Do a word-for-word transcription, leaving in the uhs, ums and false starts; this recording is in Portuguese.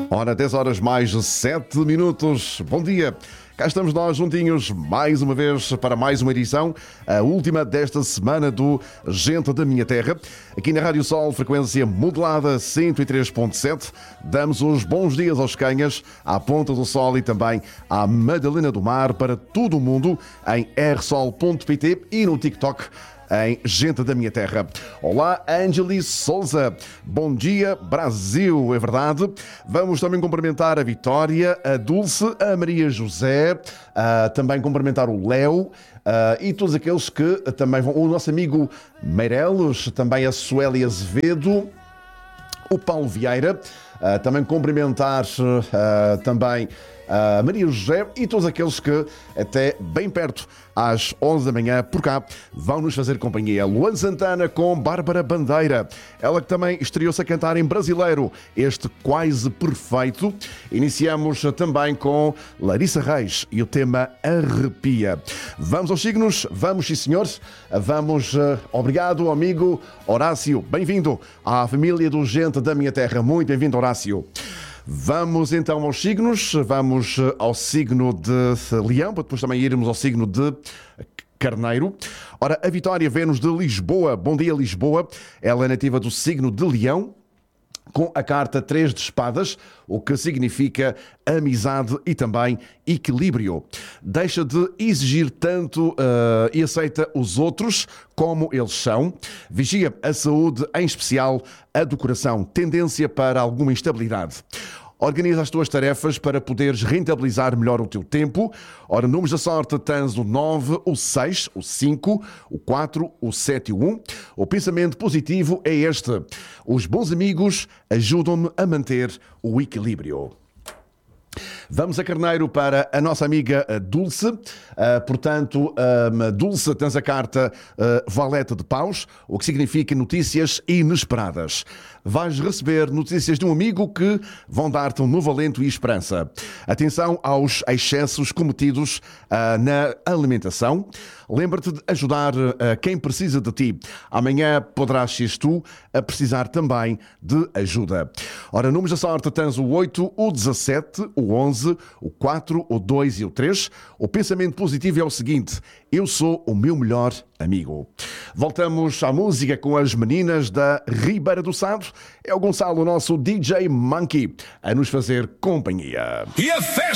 Ora, dez horas mais sete minutos. Bom dia. Cá estamos nós juntinhos mais uma vez para mais uma edição, a última desta semana do Gente da Minha Terra. Aqui na Rádio Sol, frequência modulada cento e três ponto sete. Damos os bons dias aos Canhas, à Ponta do Sol e também à Madalena do Mar para todo o mundo em r sol ponto p t e no TikTok em Gente da Minha Terra. Olá, Ângeli Souza. Bom dia, Brasil, é verdade. Vamos também cumprimentar a Vitória, a Dulce, a Maria José, a, também cumprimentar o Léo a, e todos aqueles que também vão. O nosso amigo Meireles, também a Suélia Azevedo, o Paulo Vieira, a, também cumprimentar a, também a Maria José e todos aqueles que até bem perto às onze da manhã por cá vão nos fazer companhia. Luan Santana com Bárbara Bandeira, ela que também estreou-se a cantar em brasileiro este Quase Perfeito. Iniciamos também com Larissa Reis e o tema Arrepia. Vamos aos signos? Vamos, sim senhores. Vamos, uh, obrigado amigo Horácio, bem-vindo à família do Gente da Minha Terra, muito bem-vindo Horácio. Vamos então aos signos, vamos ao signo de Leão, para depois também irmos ao signo de Carneiro. Ora, a Vitória Vênus de Lisboa, bom dia Lisboa, ela é nativa do signo de Leão, com a carta três de espadas, o que significa amizade e também equilíbrio. Deixa de exigir tanto uh, e aceita os outros como eles são. Vigia a saúde, em especial a do coração, tendência para alguma instabilidade. Organiza as tuas tarefas para poderes rentabilizar melhor o teu tempo. Ora, números da sorte tens o nove, o seis, o cinco, o quatro, o sete e o um. O pensamento positivo é este: os bons amigos ajudam-me a manter o equilíbrio. Vamos a Carneiro para a nossa amiga Dulce. Uh, portanto, um, Dulce, tens a carta uh, Valete de Paus, o que significa notícias inesperadas. Vais receber notícias de um amigo que vão dar-te um novo alento e esperança. Atenção aos excessos cometidos uh, na alimentação. Lembra-te de ajudar uh, quem precisa de ti. Amanhã poderás ser tu a precisar também de ajuda. Ora, números da sorte tens o oito, o dezassete, o onze, o quatro, o dois e o três. O pensamento positivo é o seguinte: eu sou o meu melhor amigo. Voltamos à música com as meninas da Ribeira do Sado. É o Gonçalo, o nosso D J Monkey, a nos fazer companhia. E a festa